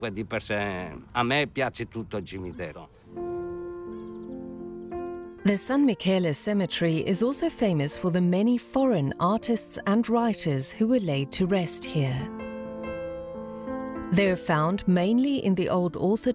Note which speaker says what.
Speaker 1: Di per sé a me piace tutto il cimitero.
Speaker 2: The San Michele Cemetery is also famous for the many foreign artists and writers who were laid to rest here. They're found mainly in the old Orthodox